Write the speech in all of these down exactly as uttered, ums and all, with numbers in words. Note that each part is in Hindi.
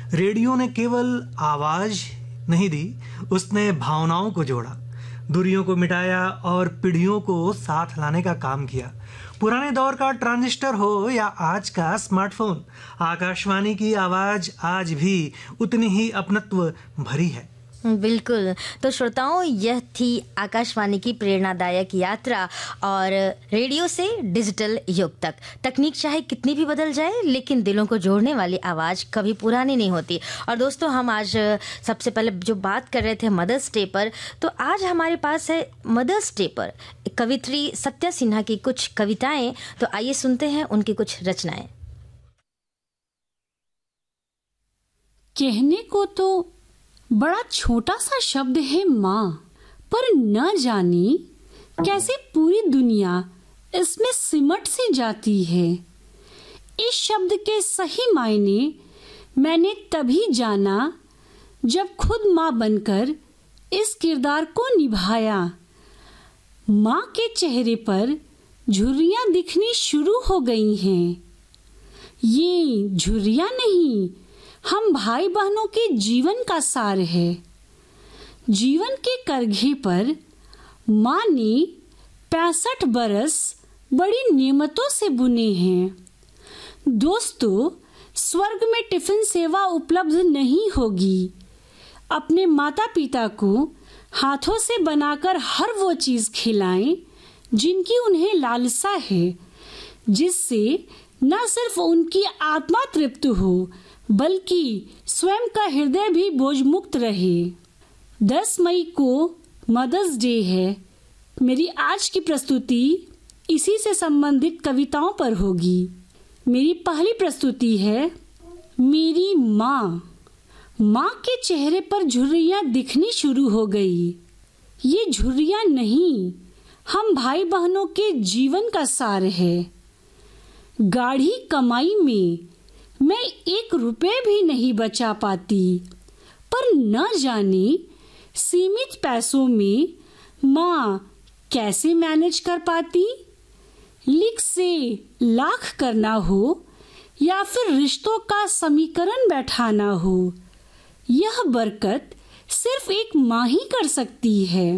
रेडियो ने केवल आवाज नहीं दी, उसने भावनाओं को जोड़ा, दूरियों को मिटाया और पीढ़ियों को साथ लाने का काम किया। पुराने दौर का ट्रांजिस्टर हो या आज का स्मार्टफोन, आकाशवाणी की आवाज आज भी उतनी ही अपनत्व भरी है। बिल्कुल। तो श्रोताओं, यह थी आकाशवाणी की प्रेरणादायक यात्रा और रेडियो से डिजिटल युग तक। तकनीक चाहे कितनी भी बदल जाए, लेकिन दिलों को जोड़ने वाली आवाज़ कभी पुरानी नहीं होती। और दोस्तों, हम आज सबसे पहले जो बात कर रहे थे मदर्स डे पर, तो आज हमारे पास है मदर्स डे पर कवित्री सत्या सिन्हा की कुछ कविताएं। तो आइए सुनते हैं उनकी कुछ रचनाएं। कहने को तो बड़ा छोटा सा शब्द है माँ, पर न जाने कैसे पूरी दुनिया इसमें सिमट सी जाती है। इस शब्द के सही मायने मैंने तभी जाना जब खुद माँ बनकर इस किरदार को निभाया। माँ के चेहरे पर झुर्रियाँ दिखनी शुरू हो गई हैं। ये झुर्रियाँ नहीं, हम भाई बहनों के जीवन का सार है। जीवन के करघे पर माँ ने पैंसठ बरस बड़ी नेमतों से बुने हैं। दोस्तों, स्वर्ग में टिफिन सेवा उपलब्ध नहीं होगी। अपने माता पिता को हाथों से बनाकर हर वो चीज खिलाएं जिनकी उन्हें लालसा है, जिससे न सिर्फ उनकी आत्मा तृप्त हो बल्कि स्वयं का हृदय भी बोझ मुक्त रहे। दस मई को मदर्स डे है। मेरी आज की प्रस्तुति इसी से संबंधित कविताओं पर होगी। मेरी पहली प्रस्तुति है मेरी माँ। माँ के चेहरे पर झुर्रियाँ दिखनी शुरू हो गई। ये झुर्रियाँ नहीं, हम भाई बहनों के जीवन का सार है। गाढ़ी कमाई में मैं एक रुपए भी नहीं बचा पाती, पर न जाने सीमित पैसों में माँ कैसे मैनेज कर पाती। लिख से लाख करना हो या फिर रिश्तों का समीकरण बैठाना हो, यह बरकत सिर्फ एक माँ ही कर सकती है।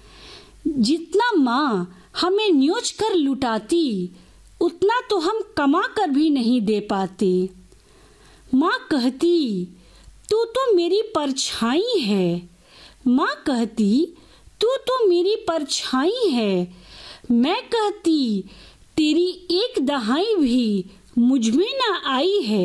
जितना माँ हमें न्योच कर लुटाती, उतना तो हम कमा कर भी नहीं दे पाते। माँ कहती तू तो मेरी परछाई है, माँ कहती तू तो मेरी परछाई है। मैं कहती तेरी एक दहाई भी मुझ में न आई है।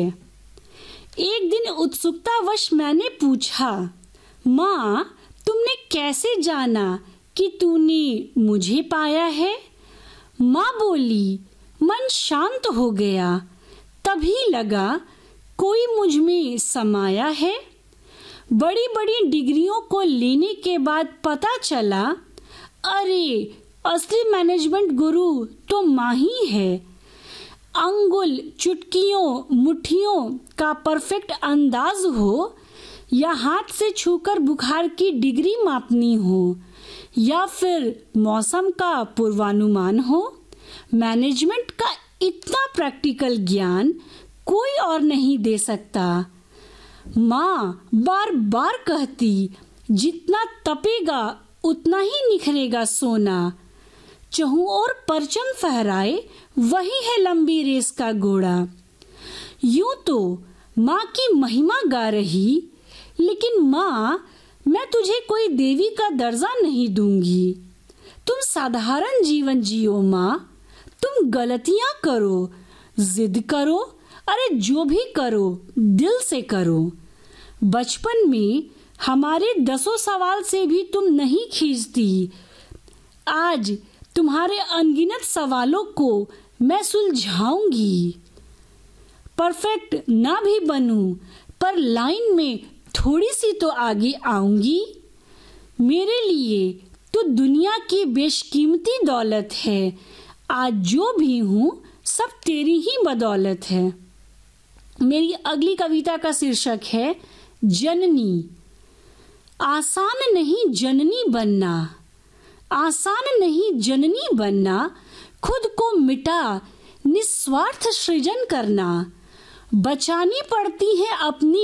एक दिन उत्सुकतावश मैंने पूछा, माँ तुमने कैसे जाना कि तूने मुझे पाया है? माँ बोली, मन शांत हो गया, तभी लगा कोई मुझ में समाया है। बड़ी बड़ी डिग्रियों को लेने के बाद पता चला, अरे असली मैनेजमेंट गुरु तो माँ ही है। अंगुल, चुटकियों, मुट्ठियों का परफेक्ट अंदाज हो, या हाथ से छूकर बुखार की डिग्री मापनी हो, या फिर मौसम का पूर्वानुमान हो, मैनेजमेंट का इतना प्रैक्टिकल ज्ञान कोई और नहीं दे सकता। माँ बार बार कहती, जितना तपेगा उतना ही निखरेगा सोना। चहु और परचम फहराए, वही है लंबी रेस का घोड़ा। यूं तो माँ की महिमा गा रही, लेकिन माँ मैं तुझे कोई देवी का दर्जा नहीं दूंगी। तुम साधारण जीवन जियो माँ, तुम गलतियां करो, जिद करो, अरे जो भी करो दिल से करो। बचपन में हमारे दसों सवाल से भी तुम नहीं खींचती। आज तुम्हारे अनगिनत सवालों को मैं सुलझाऊंगी। परफेक्ट ना भी बनूं, पर लाइन में थोड़ी सी तो आगे आऊंगी। मेरे लिए तो दुनिया की बेशकीमती दौलत है। आज जो भी हूँ सब तेरी ही बदौलत है। मेरी अगली कविता का शीर्षक है जननी। आसान नहीं जननी बनना, आसान नहीं जननी बनना, खुद को मिटा निस्वार्थ सृजन करना। बचानी पड़ती है अपनी